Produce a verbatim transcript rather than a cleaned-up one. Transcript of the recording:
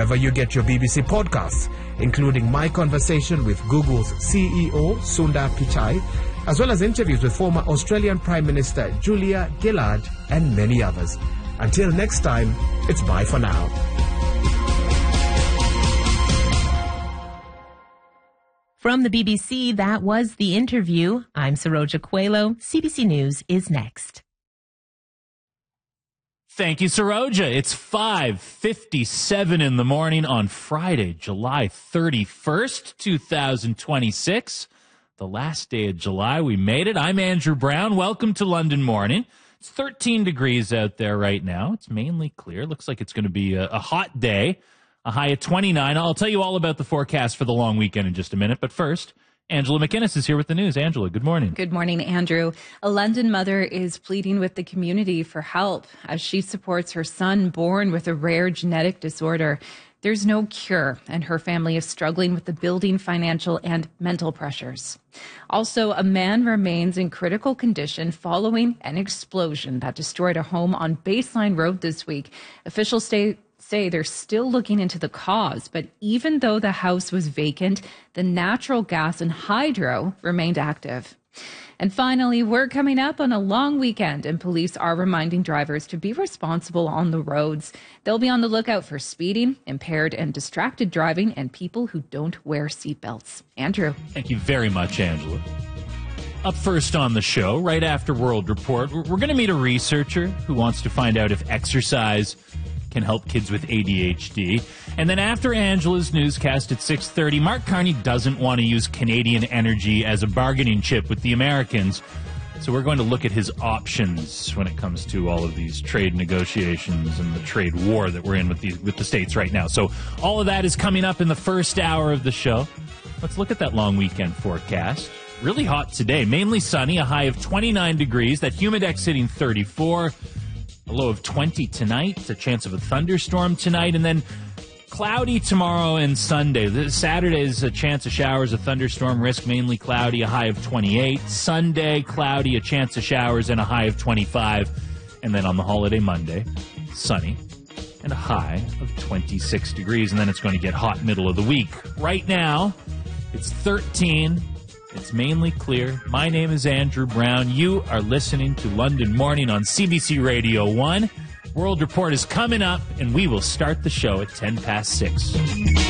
wherever you get your B B C podcasts, including my conversation with Google's C E O, Sundar Pichai, as well as interviews with former Australian Prime Minister Julia Gillard and many others. Until next time, it's bye for now. From the B B C, that was The Interview. I'm Saroja Coelho. C B C News is next. Thank you, Saroja. It's five fifty-seven in the morning on Friday, July thirty-first, twenty twenty-six. The last day of July. We made it. I'm Andrew Brown. Welcome to London Morning. It's thirteen degrees out there right now. It's mainly clear. Looks like it's going to be a, a hot day. A high of twenty-nine. I'll tell you all about the forecast for the long weekend in just a minute. But first, Angela McInnes is here with the news. Angela, good morning. Good morning, Andrew. A London mother is pleading with the community for help as she supports her son born with a rare genetic disorder. There's no cure, and her family is struggling with the building financial and mental pressures. Also, a man remains in critical condition following an explosion that destroyed a home on Baseline Road this week. Officials say say they're still looking into the cause, but even though the house was vacant, the natural gas and hydro remained active. And finally, we're coming up on a long weekend, and police are reminding drivers to be responsible on the roads. They'll be on the lookout for speeding, impaired and distracted driving, and people who don't wear seatbelts. Andrew. Thank you very much, Angela. Up first on the show, right after World Report, we're going to meet a researcher who wants to find out if exercise can help kids with A D H D. And then after Angela's newscast at six thirty, Mark Carney doesn't want to use Canadian energy as a bargaining chip with the Americans. So we're going to look at his options when it comes to all of these trade negotiations and the trade war that we're in with the, with the states right now. So all of that is coming up in the first hour of the show. Let's look at that long weekend forecast. Really hot today, mainly sunny, a high of twenty-nine degrees, that humidex hitting thirty-four. A low of twenty tonight, a chance of a thunderstorm tonight, and then cloudy tomorrow and Sunday. Saturday is a chance of showers, a thunderstorm risk, mainly cloudy, a high of twenty-eight. Sunday, cloudy, a chance of showers, and a high of twenty-five. And then on the holiday Monday, sunny, and a high of twenty-six degrees. And then it's going to get hot middle of the week. Right now, it's thirteen. It's mainly clear. My name is Andrew Brown. You are listening to London Morning on C B C Radio one. World Report is coming up, and we will start the show at ten past six.